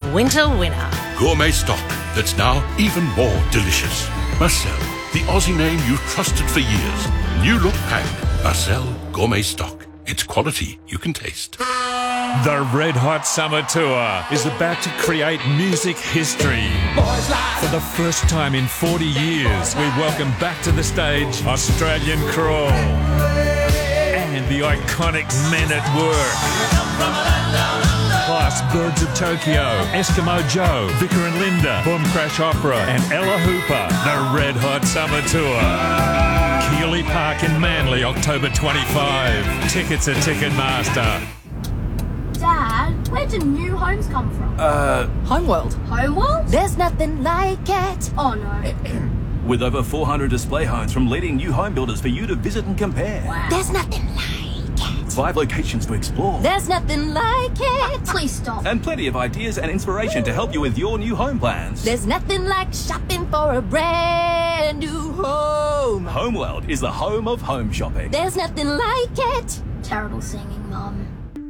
winter winner. Gourmet stock that's now even more delicious. Marcel, the Aussie name you've trusted for years. New look packed. Marcel Gourmet Stock. It's quality you can taste. The Red Hot Summer Tour is about to create music history. For the first time in 40 years, we welcome back to the stage Australian Crawl and the iconic Men at Work. Plus Birds of Tokyo, Eskimo Joe, Vicar and Linda, Boom Crash Opera and Ella Hooper. The Red Hot Summer Tour. Keeley Park in Manly, October 25. Tickets at Ticketmaster. Dad, where do new homes come from? Homeworld. Homeworld? There's nothing like it. Oh no. With over 400 display homes from leading new home builders for you to visit and compare. Wow. There's nothing like it. 5 locations to explore. There's nothing like it. Please stop. And plenty of ideas and inspiration to help you with your new home plans. There's nothing like shopping for a brand new home. Homeworld is the home of home shopping. There's nothing like it. Terrible singing, Mum.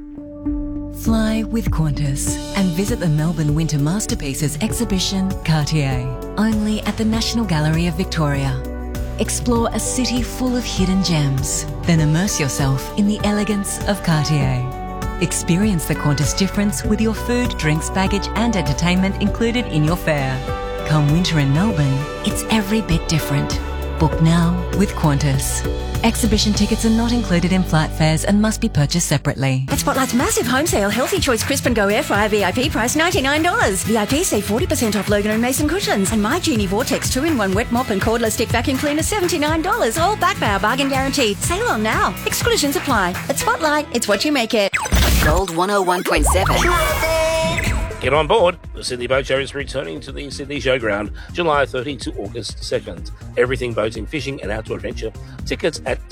Fly with Qantas and visit the Melbourne Winter Masterpieces exhibition Cartier, only at the National Gallery of Victoria. Explore a city full of hidden gems, then immerse yourself in the elegance of Cartier. Experience the Qantas difference with your food, drinks, baggage and entertainment included in your fare. Come winter in Melbourne, it's every bit different. Book now with Qantas. Exhibition tickets are not included in flight fares and must be purchased separately. At Spotlight's massive home sale, Healthy Choice Crisp and Go Air Fryer VIP price $99. VIP save 40% off Logan and Mason cushions. And My Genie Vortex 2-in-1 wet mop and cordless stick vacuum cleaner $79. All backed by our bargain guarantee. Sale on now. Exclusions apply. At Spotlight, it's what you make it. Gold 101.7. Get on board. The Sydney Boat Show is returning to the Sydney Showground July 30 to August 2nd. Everything boating, fishing and outdoor adventure. Tickets at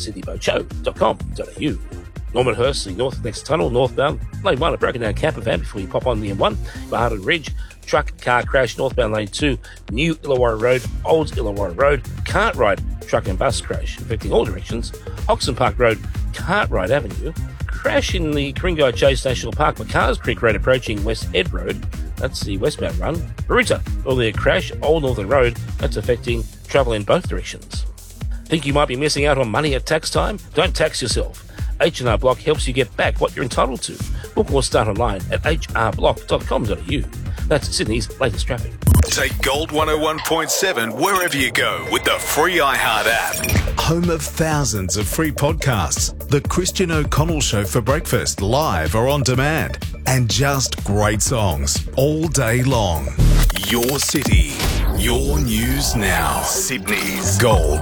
sydneyboatshow.com.au. Norman Hurst, the North Next Tunnel, northbound. Lane 1, a broken down camper van before you pop on the M1. Barton Ridge, truck car crash, northbound lane 2. New Illawarra Road, Old Illawarra Road. Cartwright, truck and bus crash, affecting all directions. Hoxton Park Road, Cartwright Avenue. Crash in the Ku-ring-gai Chase National Park, McCars Creek Road approaching West Ed Road. That's the westbound run. Baruta, earlier crash, Old Northern Road. That's affecting travel in both directions. Think you might be missing out on money at tax time? Don't tax yourself. H&R Block helps you get back what you're entitled to. Book or start online at hrblock.com.au. That's Sydney's latest traffic. Take Gold 101.7 wherever you go with the free iHeart app. Home of thousands of free podcasts. The Christian O'Connell Show for breakfast, live or on demand. And just great songs all day long. Your city, your news now. Sydney's Gold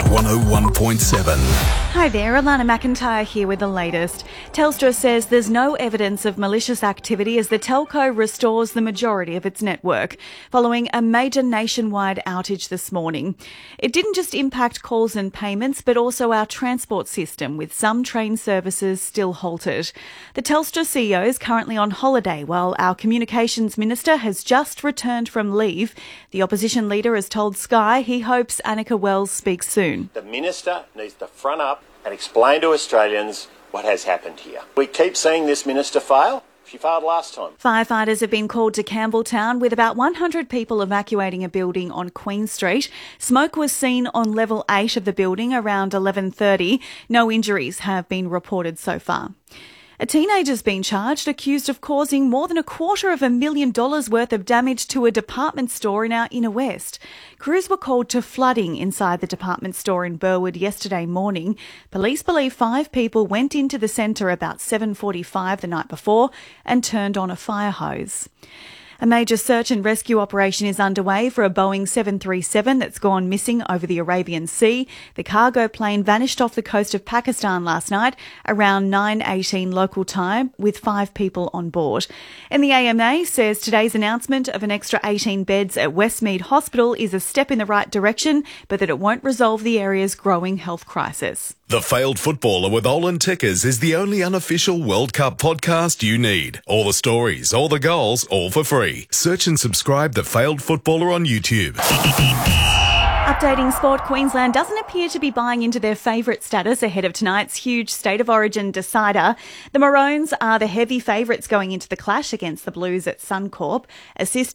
101.7. Hi there, Alana McIntyre here with the latest. Telstra says there's no evidence of malicious activity as the telco restores the majority of its network, following a major nationwide outage this morning. It didn't just impact calls and payments, but also our transport system, with some train services still halted. The Telstra CEO is currently on holiday, while our Communications Minister has just returned from leave. The opposition leader has told Sky he hopes Annika Wells speaks soon. The Minister needs to front up and explain to Australians what has happened here. We keep seeing this Minister fail. She failed last time. Firefighters have been called to Campbelltown with about 100 people evacuating a building on Queen Street. Smoke was seen on level 8 of the building around 11:30. No injuries have been reported so far. A teenager's been charged, accused of causing more than $250,000 worth of damage to a department store in our inner west. Crews were called to flooding inside the department store in Burwood yesterday morning. Police believe 5 people went into the centre about 7:45 the night before and turned on a fire hose. A major search and rescue operation is underway for a Boeing 737 that's gone missing over the Arabian Sea. The cargo plane vanished off the coast of Pakistan last night around 9:18 local time with 5 people on board. And the AMA says today's announcement of an extra 18 beds at Westmead Hospital is a step in the right direction, but that it won't resolve the area's growing health crisis. The Failed Footballer with Olin Tickers is the only unofficial World Cup podcast you need. All the stories, all the goals, all for free. Search and subscribe The Failed Footballer on YouTube. Updating sport, Queensland doesn't appear to be buying into their favourite status ahead of tonight's huge State of Origin decider. The Maroons are the heavy favourites going into the clash against the Blues at Suncorp. Assist